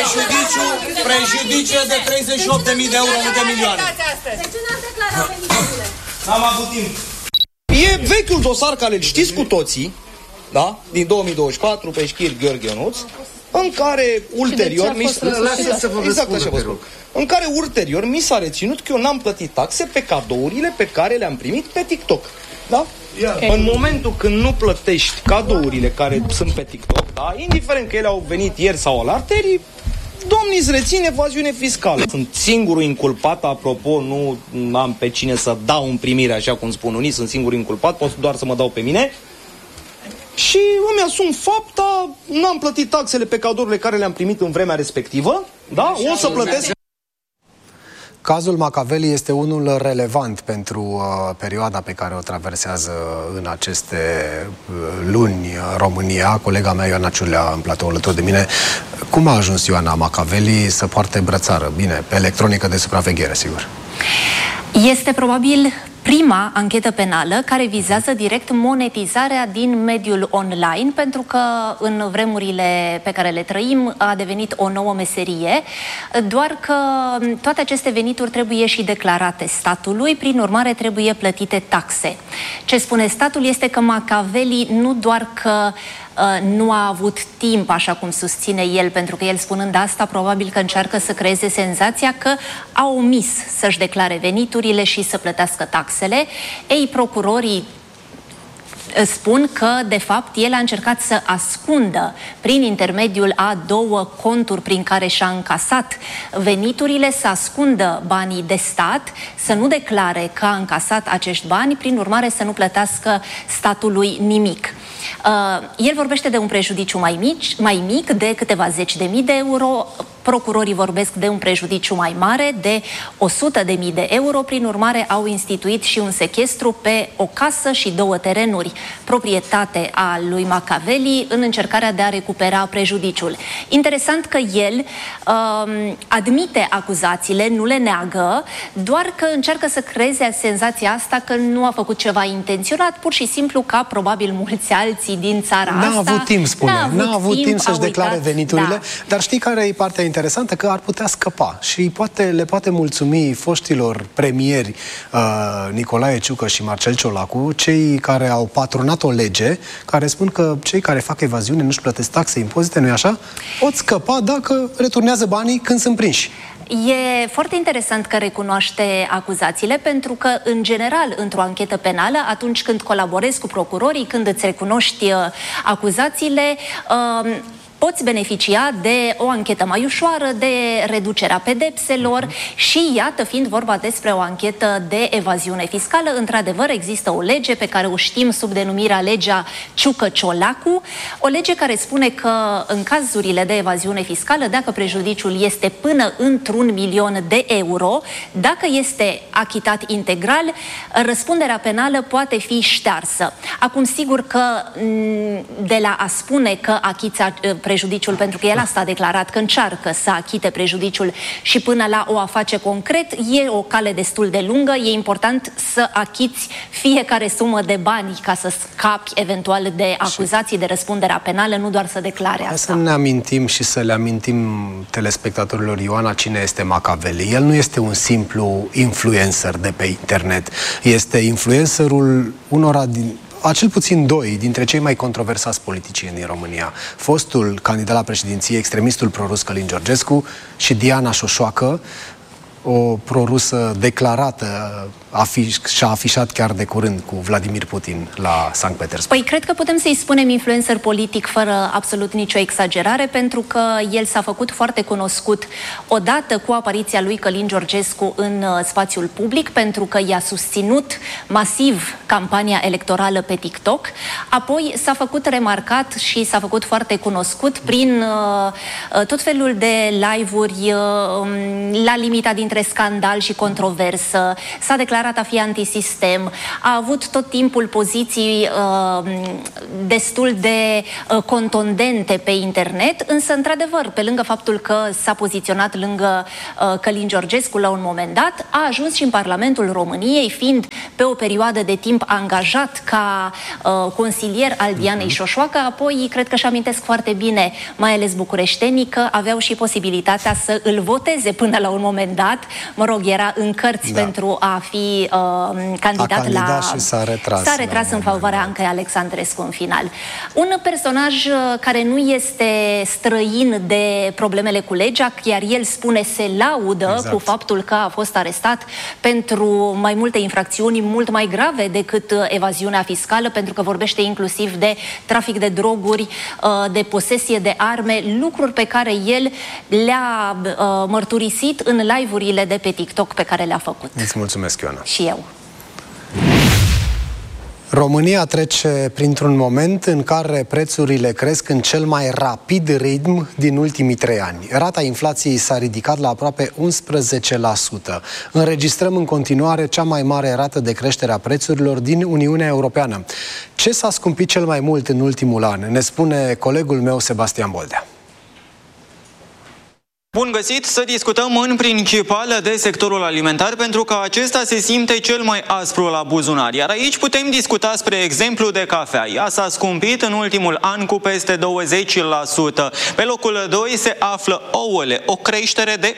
Prejudiciu de 38.000 de euro, nu de milioane. De ce n-ați declarat veniturile? N-am avut timp. E vechiul dosar care îl știți cu toții, da? Din 2024, pe Șchir Gheorghe Ionuț, în care ulterior în care ulterior mi s-a reținut că eu n-am plătit taxe pe cadourile pe care le-am primit pe TikTok. Da? În momentul când nu plătești cadourile care sunt pe TikTok, da? Indiferent că ele au venit ieri sau alaltări, domnii îți rețin evaziune fiscală. Sunt singurul inculpat, apropo, nu am pe cine să dau în primire, așa cum spun unii, sunt singurul inculpat, pot doar să mă dau pe mine. Și îmi asum fapta, n-am plătit taxele pe cadourile care le-am primit în vremea respectivă, da? O să plătesc. Cazul Macaveli este unul relevant pentru perioada pe care o traversează în aceste luni România. Colega mea, Ioana Ciulea, în platou alături de mine. Cum a ajuns Ioana Macaveli să poarte brățară? Bine, pe electronică de supraveghere, sigur. Este probabil prima anchetă penală care vizează direct monetizarea din mediul online, pentru că în vremurile pe care le trăim a devenit o nouă meserie, doar că toate aceste venituri trebuie și declarate statului, prin urmare trebuie plătite taxe. Ce spune statul este că Macaveli nu doar că nu a avut timp, așa cum susține el, pentru că el, spunând asta, probabil că încearcă să creeze senzația că a omis să-și declare veniturile și să plătească taxele. Ei, procurorii spun că, de fapt, el a încercat să ascundă prin intermediul a două conturi prin care și-a încasat veniturile, să ascundă banii de stat, să nu declare că a încasat acești bani, prin urmare să nu plătească statului nimic. El vorbește de un prejudiciu mai mic, de câteva zeci de mii de euro. Procurorii vorbesc de un prejudiciu mai mare, de 100.000 de euro. Prin urmare, au instituit și un sechestru pe o casă și două terenuri, proprietate a lui Macaveli, în încercarea de a recupera prejudiciul. Interesant că el admite acuzațiile, nu le neagă, doar că încearcă să creeze senzația asta că nu a făcut ceva intenționat, pur și simplu ca probabil mulți alții din țara asta. N-a avut timp, spune. N-a avut timp să-și declare veniturile, da. Dar știi care e partea interesantă? Că ar putea scăpa și le poate mulțumi foștilor premieri Nicolae Ciucă și Marcel Ciolacu, cei care au patronat o lege care spun că cei care fac evaziune nu-și plătesc taxe, impozite, nu-i așa? Pot scăpa dacă returnează banii când sunt prinși. E foarte interesant că recunoaște acuzațiile, pentru că, în general, într-o anchetă penală, atunci când colaborezi cu procurorii, când îți recunoști acuzațiile, poți beneficia de o anchetă mai ușoară, de reducerea pedepselor și, iată, fiind vorba despre o anchetă de evaziune fiscală, într-adevăr există o lege pe care o știm sub denumirea legea Ciucă-Ciolacu, o lege care spune că în cazurile de evaziune fiscală, dacă prejudiciul este până într-1 milion de euro, dacă este achitat integral, răspunderea penală poate fi ștearsă. Acum, sigur că de la a spune că achiți prejudiciul, pentru că el asta a declarat, că încearcă să achite prejudiciul, și până la o a face concret, e o cale destul de lungă. E important să achiți fiecare sumă de bani ca să scapi eventual de acuzații de răspunderea penală, nu doar să declare asta. Să ne amintim și să le amintim telespectatorilor, Ioana, cine este Macaveli. El nu este un simplu influencer de pe internet. Este influencerul unora a cel puțin doi dintre cei mai controversați politicieni din România. Fostul candidat la președinție, extremistul prorus Călin Georgescu, și Diana Șoșoacă, o prorusă declarată, și-a afișat chiar de curând cu Vladimir Putin la Sankt Petersburg. Păi cred că putem să-i spunem influencer politic fără absolut nicio exagerare, pentru că el s-a făcut foarte cunoscut odată cu apariția lui Călin Georgescu în spațiul public, pentru că i-a susținut masiv campania electorală pe TikTok, apoi s-a făcut remarcat și s-a făcut foarte cunoscut prin tot felul de live-uri la limita dintre scandal și controversă. S-a declarat declarat a fi antisistem, a avut tot timpul poziții destul de contundente pe internet, însă, într-adevăr, pe lângă faptul că s-a poziționat lângă Călin Georgescu la un moment dat, a ajuns și în Parlamentul României, fiind pe o perioadă de timp angajat ca consilier al Dianei Șoșoacă. Apoi, cred că își amintesc foarte bine, mai ales bucureștenii, că aveau și posibilitatea să îl voteze până la un moment dat. Mă rog, era în cărți pentru a fi candidat la... și s-a retras. S-a retras în favoarea Ancăi Alexandrescu în final. Un personaj care nu este străin de problemele cu legea, chiar el spune, se laudă cu faptul că a fost arestat pentru mai multe infracțiuni mult mai grave decât evaziunea fiscală, pentru că vorbește inclusiv de trafic de droguri, de posesie de arme, lucruri pe care el le-a mărturisit în live-urile de pe TikTok pe care le-a făcut. Îți mulțumesc, Ioana. Și eu. România trece printr-un moment în care prețurile cresc în cel mai rapid ritm din ultimii 3 ani. Rata inflației s-a ridicat la aproape 11%. Înregistrăm în continuare cea mai mare rată de creștere a prețurilor din Uniunea Europeană. Ce s-a scumpit cel mai mult în ultimul an? Ne spune colegul meu Sebastian Boldea. Bun găsit să discutăm în principal de sectorul alimentar, pentru că acesta se simte cel mai aspru la buzunar. Iar aici putem discuta, spre exemplu, de cafea. Ea s-a scumpit în ultimul an cu peste 20%. Pe locul 2 se află ouăle, o creștere de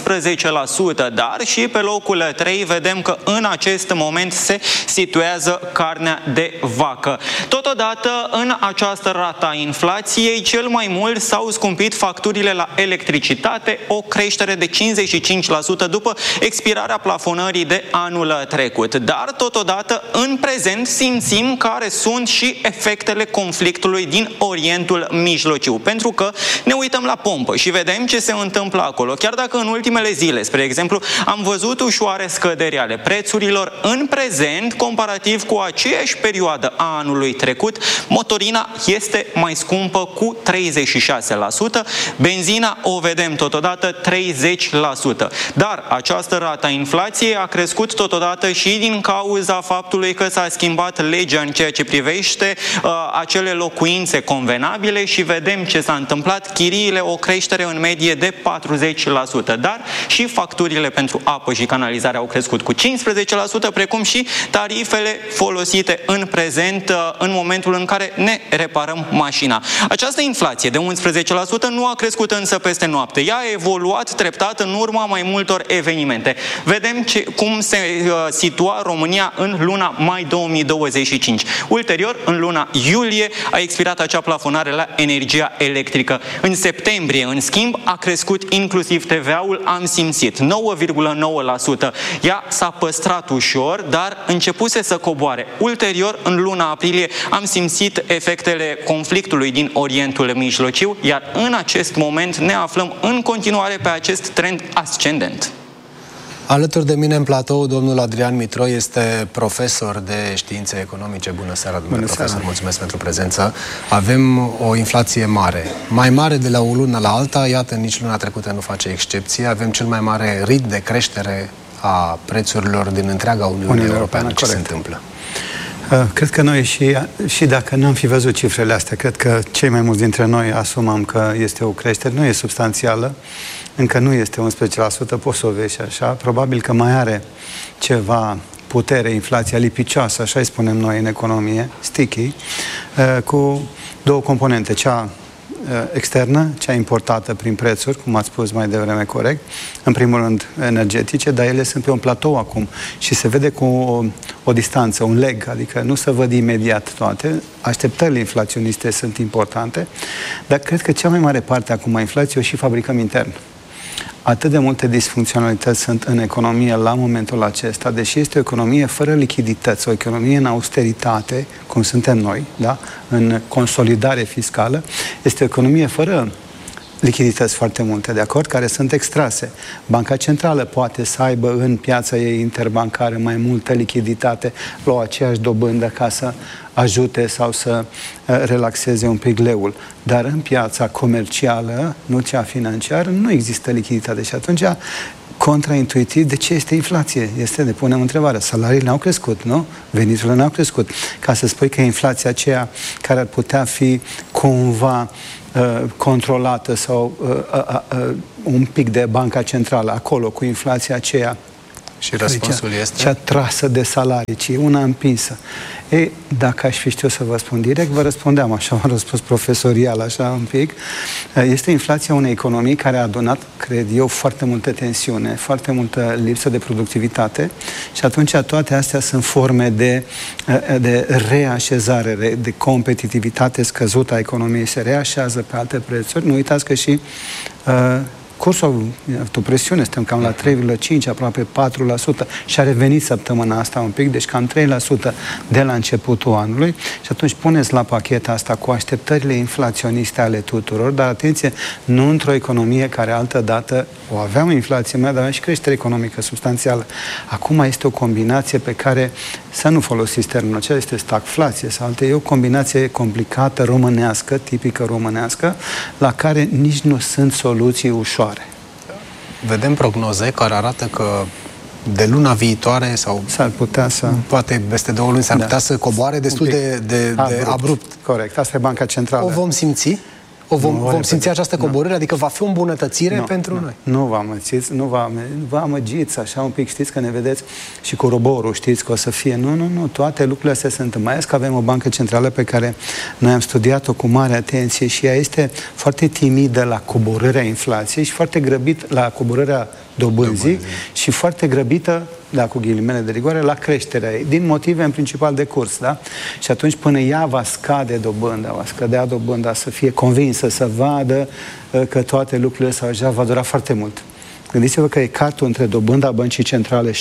14%. Dar și pe locul 3 vedem că în acest moment se situează carnea de vacă. Totodată, în această rată a inflației, cel mai mult s-au scumpit facturile la electricitate, o creștere de 55% după expirarea plafonării de anul trecut. Dar, totodată, în prezent simțim care sunt și efectele conflictului din Orientul Mijlociu. Pentru că ne uităm la pompă și vedem ce se întâmplă acolo. Chiar dacă în ultimele zile, spre exemplu, am văzut ușoare scăderi ale prețurilor, în prezent, comparativ cu aceeași perioadă a anului trecut, motorina este mai scumpă cu 36%, benzina o vedem totodată 30%. Dar această rată a inflației a crescut totodată și din cauza faptului că s-a schimbat legea în ceea ce privește acele locuințe convenabile și vedem ce s-a întâmplat. Chiriile o creștere în medie de 40%, dar și facturile pentru apă și canalizare au crescut cu 15%, precum și tarifele folosite în prezent în momentul în care ne reparăm mașina. Această inflație de 11% nu a crescut însă peste noapte. Ea a evoluat treptat în urma mai multor evenimente. Vedem cum se situa România în luna mai 2025. Ulterior, în luna iulie, a expirat acea plafonare la energia electrică. În septembrie, în schimb, a crescut inclusiv TVA-ul, am simțit 9,9%. Ea s-a păstrat ușor, dar începuse să coboare. Ulterior, în luna aprilie, am simțit efectele conflictului din Orientul Mijlociu, iar în acest moment ne aflăm în continuare pe acest trend ascendent. Alături de mine în platou, domnul Adrian Mitroi este profesor de științe economice. Bună seara, domnule profesor, mulțumesc pentru prezență. Avem o inflație mare, mai mare de la o lună la alta, iată, nici luna trecută nu face excepție. Avem cel mai mare ritm de creștere a prețurilor din întreaga Uniune Europeană. Ce se întâmplă? Cred că noi, și dacă n-am fi văzut cifrele astea, cred că cei mai mulți dintre noi asumăm că este o creștere, nu e substanțială, încă nu este 11%, poți să o vezi și așa, probabil că mai are ceva putere inflația lipicioasă, așa îi spunem noi în economie, sticky, cu două componente, cea externă, cea importată prin prețuri, cum ați spus mai devreme corect, în primul rând energetice, dar ele sunt pe un platou acum și se vede cu o distanță, un leg, adică nu se văd imediat toate. Așteptările inflaționiste sunt importante, dar cred că cea mai mare parte acum a inflației o și fabricăm intern. Atât de multe disfuncționalități sunt în economie la momentul acesta, deși este o economie fără lichidități, o economie în austeritate, cum suntem noi, da? În consolidare fiscală, este o economie fără lichidități foarte multe, de acord, care sunt extrase. Banca Centrală poate să aibă în piața ei interbancară mai multă lichiditate, la o aceeași dobândă ca să ajute sau să relaxeze un pic leul. Dar în piața comercială, nu cea financiară, nu există lichiditate și atunci contraintuitiv de ce este inflație. Este de punem întrebarea. Salariile n-au crescut, nu? Veniturile n-au crescut. Ca să spui că inflația aceea care ar putea fi cumva controlată sau un pic de Banca Centrală acolo cu inflația aceea și răspunsul este? Cea trasă de salarii, ci una împinsă. Ei, dacă aș fi știut să vă spun direct, vă răspundeam așa, am răspuns profesorial, așa un pic. Este inflația unei economii care a adunat, cred eu, foarte multă tensiune, foarte multă lipsă de productivitate și atunci toate astea sunt forme de reașezare, de competitivitate scăzută a economiei, se reașează pe alte prețuri. Nu uitați că și cursul autopresiune, suntem cam la 3,5, aproape 4% și a revenit săptămâna asta un pic, deci cam 3% de la începutul anului și atunci puneți la pachet asta cu așteptările inflaționiste ale tuturor, dar atenție, nu într-o economie care altădată o aveam inflație mai, dar aveam și creștere economică substanțială. Acum este o combinație pe care să nu folosiți termenul acela, este stagflație sau alte, e o combinație complicată, românească, tipică românească, la care nici nu sunt soluții ușoare. Vedem prognoze care arată că de luna viitoare sau s-ar putea să... poate peste 2 luni s-ar putea să coboare destul de abrupt. Corect, asta e Banca Centrală. O vom simți? Vom simți această coborâre? Adică va fi o îmbunătățire pentru noi? Nu vă amăgiți așa un pic, știți că ne vedeți și cu roborul, știți că o să fie. Nu, toate lucrurile astea se întâmplă. Mai ales că avem o bancă centrală pe care noi am studiat-o cu mare atenție și ea este foarte timidă la coborârea inflației și foarte grăbit la coborârea dobânzii și foarte grăbită, da, cu ghilimele de rigoare, la creșterea ei, din motive în principal de curs, da? Și atunci până ea va scădea dobânda, să fie convinsă, să vadă că toate lucrurile sau așa va dura foarte mult. Gândiți-vă că ecartul între dobânda Băncii Centrale 6,5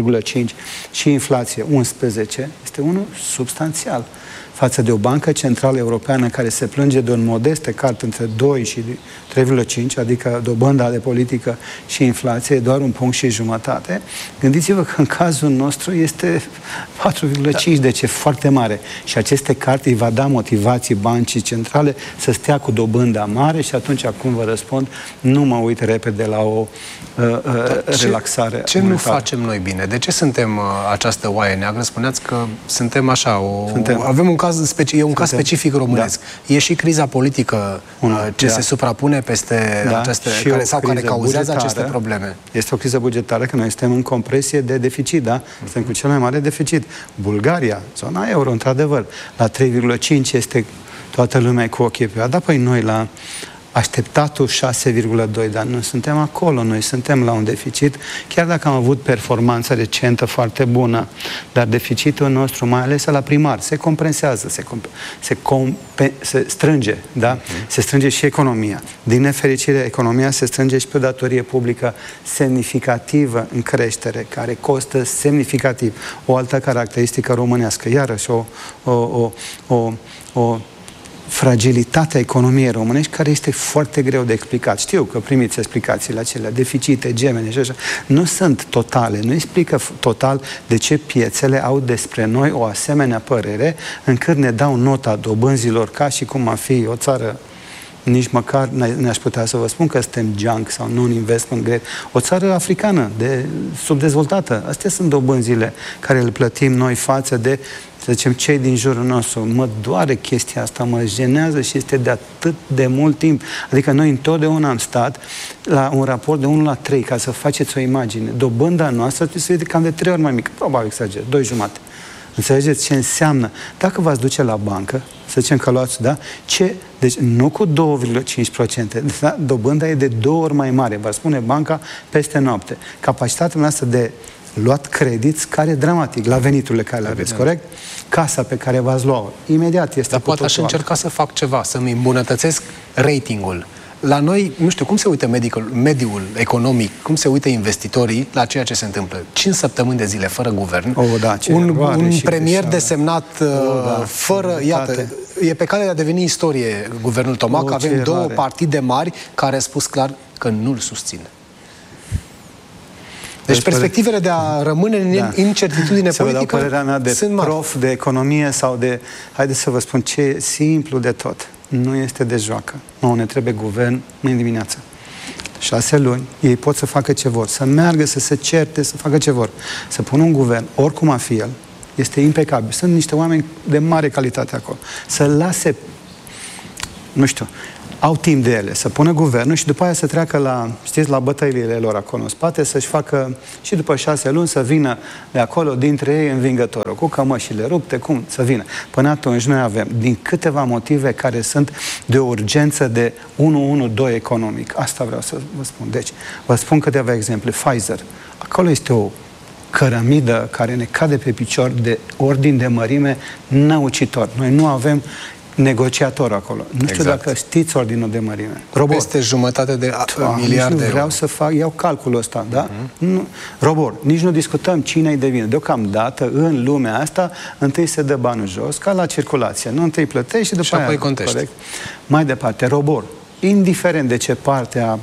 și inflație 11 este unul substanțial față de o bancă centrală europeană care se plânge de un modest ecart între 2 și 3,5, adică dobânda de politică și inflație, e doar 1,5 puncte. Gândiți-vă că în cazul nostru este 4,5, deci e foarte mare. Și acest ecart îi va da motivații Bancii Centrale să stea cu dobânda mare și atunci, acum vă răspund, nu mă uit repede la o relaxare. Ce nu facem noi bine? De ce suntem această oaie neagră? Spuneați că suntem așa, avem un caz caz specific românesc. Da. E și criza politică ce se suprapune peste aceste, care cauzează aceste probleme. Este o criză bugetară, că noi suntem în compresie de deficit, da? Suntem cu cel mai mare deficit. Bulgaria, zona euro, într-adevăr, la 3,5 este toată lumea cu ochii pe ea, dar păi noi la așteptatul 6,2, dar nu suntem acolo, noi suntem la un deficit, chiar dacă am avut performanță recentă foarte bună, dar deficitul nostru, mai ales la primar, se compensează, se strânge, da? Se strânge și economia. Din nefericire, economia se strânge și pe o datorie publică semnificativă în creștere, care costă semnificativ. O altă caracteristică românească, iarăși o fragilitatea economiei românești, care este foarte greu de explicat. Știu că primiți explicațiile acelea, deficite, gemene și așa. Nu sunt totale, nu explică total de ce piețele au despre noi o asemenea părere, încât ne dau nota dobânzilor ca și cum ar fi o țară, nici măcar n-aș putea să vă spun că suntem junk sau non-investment grade, o țară africană, subdezvoltată. Astea sunt dobânzile care le plătim noi față de, să zicem, cei din jurul nostru. Mă doare chestia asta, mă jenează și este de atât de mult timp. Adică noi întotdeauna am stat la un raport de 1:3, ca să faceți o imagine. Dobânda noastră trebuie să fie cam de 3 ori mai mică. Probabil exager, 2,5. Înțelegeți ce înseamnă? Dacă v-ați duce la bancă, să zicem că luați, da? Deci nu cu 2,5%, da? Dobânda e de 2 ori mai mare. Vă spune banca peste noapte. Capacitatea noastră de luat credit care dramatic la veniturile care le aveți, corect? Casa pe care v-ați luat imediat este. Dar poate aș încerca să fac ceva, să-mi îmbunătățesc ratingul. La noi, nu știu, cum se uită mediul economic, cum se uită investitorii la ceea ce se întâmplă? 5 săptămâni de zile fără guvern, un premier desemnat fără, iată, e pe cale de a deveni istorie guvernul Tomac, avem 2 partide mari care au spus clar că nu-l susțin. Deci perspectivele de a rămâne în incertitudine politică sunt mari. Să vă dau părerea mea de prof de economie sau de... Haideți să vă spun ce e simplu de tot. Nu este de joacă. Nu, ne trebuie guvern mâine dimineață. 6 luni, ei pot să facă ce vor, să meargă, să se certe, să facă ce vor. Să pună un guvern, oricum a fi el, este impecabil. Sunt niște oameni de mare calitate acolo. Să lase, nu știu, au timp de ele, să pună guvernul și după aia să treacă la, știți, la bătăliile lor acolo în spate, să-și facă și după 6 luni să vină de acolo dintre ei învingătorul, cu cămășile rupte, cum să vină. Până atunci noi avem, din câteva motive care sunt de o urgență de 1-1-2 economic. Asta vreau să vă spun. Deci, vă spun câteva exemple. Pfizer. Acolo este o cărămidă care ne cade pe picior de ordin de mărime năucitor. Noi nu avem negociator acolo. Nu știu dacă știți ordinul de mărime. Robor. Peste jumătate de miliarde de euro. Vreau să fac, iau calculul ăsta, da? Nu, Robor, nici nu discutăm cine-i de vină. Deocamdată, în lumea asta, întâi se dă banul jos, ca la circulație. Nu întâi plătești și după și apoi contești. Corect? Mai departe, Robor, indiferent de ce parte a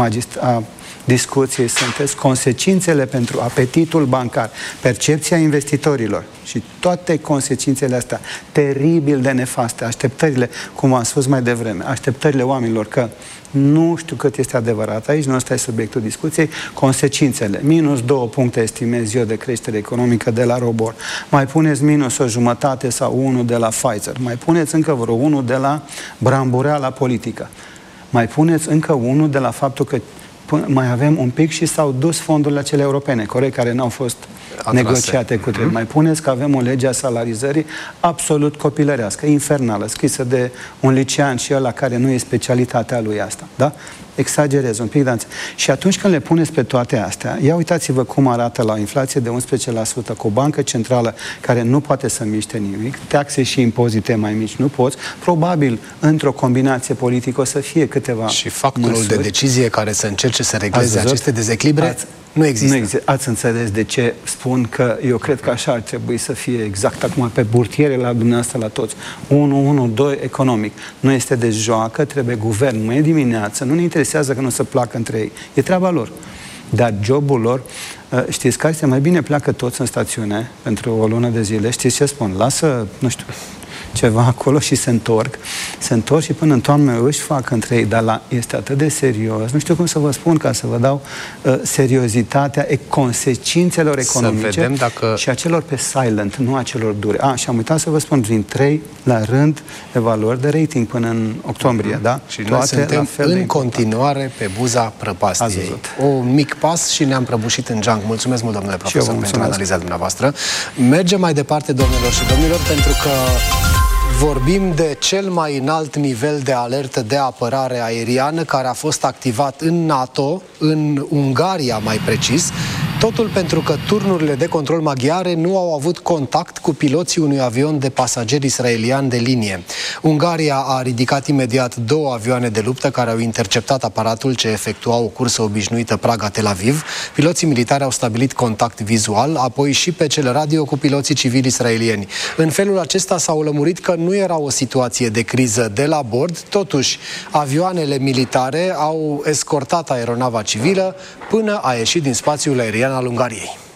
discuției sunteți, consecințele pentru apetitul bancar, percepția investitorilor și toate consecințele astea teribil de nefaste, așteptările, cum am spus mai devreme, așteptările oamenilor că nu știu cât este adevărat aici, nu ăsta e subiectul discuției, consecințele, minus 2 puncte estimez eu de creștere economică de la Robor, mai puneți minus o jumătate sau 1 de la Pfizer, mai puneți încă vreo 1 de la brambureala politică, mai puneți încă 1 de la faptul că mai avem un pic și s-au dus fondurile acele europene, corect, care n-au fost negociate cu trebuie. Mai puneți că avem o lege a salarizării absolut copilărească, infernală, scrisă de un licean și ăla care nu e specialitatea lui asta, da? Exagerez un pic, dar... Și atunci când le puneți pe toate astea, ia uitați-vă cum arată la o inflație de 11%, cu o bancă centrală care nu poate să miște nimic, taxe și impozite mai mici nu poți, probabil într-o combinație politică o să fie câteva și factorul măsuri de decizie care să încerce să regleze aceste dezechilibre nu există. Ați înțeles de ce spun că eu cred că așa ar trebui să fie exact acum pe burtiere la dumneavoastră la toți. 1-1-2 economic. Nu este de joacă, trebuie guvern. Mâine dimineață, nu ne interesează că nu se placă între ei. E treaba lor. Dar jobul lor, știți care este? Mai bine pleacă toți în stațiune pentru o lună de zile. Știți ce spun? Lasă, nu știu, ceva acolo și se întorc și până în toamnă își fac între ei, dar este atât de serios, nu știu cum să vă spun ca să vă dau seriozitatea consecințelor economice și a celor pe silent, nu a celor dure. Și am uitat să vă spun, prin 3 la rând evaluări de rating până în octombrie, da? Și noi suntem în continuare pe buza prăpastiei. Un mic pas și ne-am prăbușit în geanc. Mulțumesc mult, domnule profesor, pentru analiza dumneavoastră. Mergem mai departe, domnilor și domnilor, pentru că vorbim de cel mai înalt nivel de alertă de apărare aeriană care a fost activat în NATO, în Ungaria mai precis, totul pentru că turnurile de control maghiare nu au avut contact cu piloții unui avion de pasageri israelian de linie. Ungaria a ridicat imediat 2 avioane de luptă care au interceptat aparatul ce efectua o cursă obișnuită Praga-Tel Aviv. Piloții militari au stabilit contact vizual, apoi și pe cel radio cu piloții civili israelieni. În felul acesta s-au lămurit că nu era o situație de criză de la bord, totuși avioanele militare au escortat aeronava civilă până a ieșit din spațiul aerian al Ungariei.